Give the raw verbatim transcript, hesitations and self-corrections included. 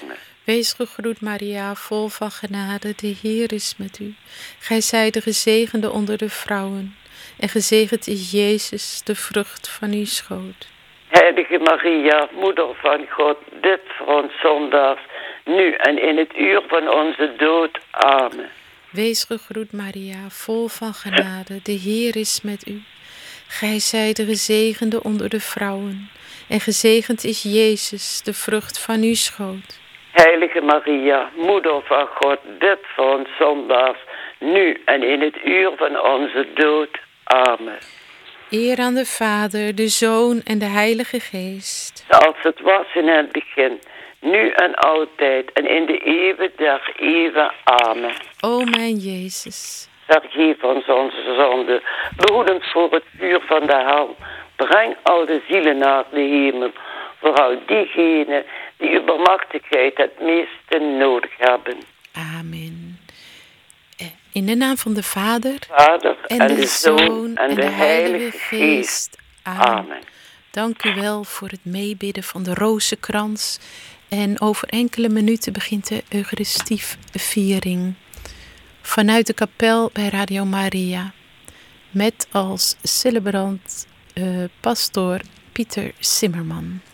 Amen. Wees gegroet Maria, vol van genade, de Heer is met u. Gij zijt de gezegende onder de vrouwen, en gezegend is Jezus, de vrucht van uw schoot. Heilige Maria, moeder van God, bid voor ons zondaars, nu en in het uur van onze dood. Amen. Wees gegroet Maria, vol van genade, de Heer is met u. Gij zijt de gezegende onder de vrouwen, en gezegend is Jezus, de vrucht van uw schoot. Heilige Maria, moeder van God, bid voor ons zondaars, nu en in het uur van onze dood. Amen. Eer aan de Vader, de Zoon en de Heilige Geest. Zoals het was in het begin, nu en altijd en in de eeuwen der eeuwen. Amen. O mijn Jezus, vergeef ons onze zonden, behoed ons voor het vuur van de hel. Breng al de zielen naar de hemel, vooral diegenen die uw barmhartigheid het meeste nodig hebben. amen. In de naam van de Vader, Vader en, en de, de Zoon en de Heilige Geest. Amen. Amen. Dank u wel voor het meebidden van de rozenkrans. En over enkele minuten begint de Eucharistieviering vanuit de kapel bij Radio Maria. Met als celebrant uh, pastoor Pieter Simmerman.